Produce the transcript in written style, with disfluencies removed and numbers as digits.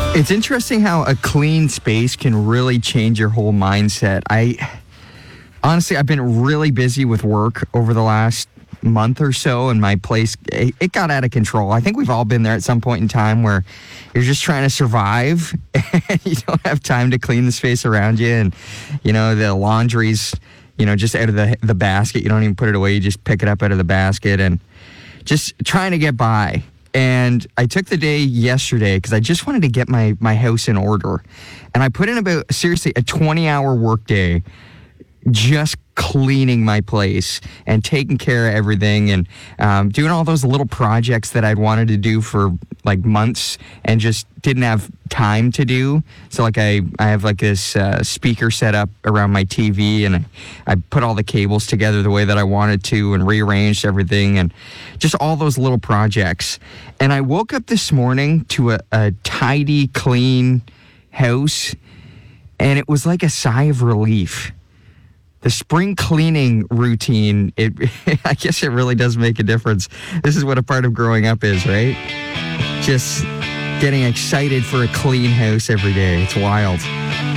It's interesting how a clean space can really change your whole mindset. Honestly, I've been really busy with work over the last month or so, and my place, it got out of control. I think we've all been there at some point in time where you're just trying to survive and you don't have time to clean the space around you, and the laundry's just out of the basket. You don't even put it away, you just pick it up out of the basket and just trying to get by. And I took the day yesterday because I just wanted to get my house in order, and I put in about, seriously, a 20-hour work day just cleaning my place and taking care of everything and doing all those little projects that I'd wanted to do for like months and just didn't have time to do. So like I have like this speaker set up around my TV, and I put all the cables together the way that I wanted to and rearranged everything and just all those little projects. And I woke up this morning to a tidy, clean house, and it was like a sigh of relief. The spring cleaning routine, I guess it really does make a difference. This is what a part of growing up is, right? Just getting excited for a clean house every day. It's wild.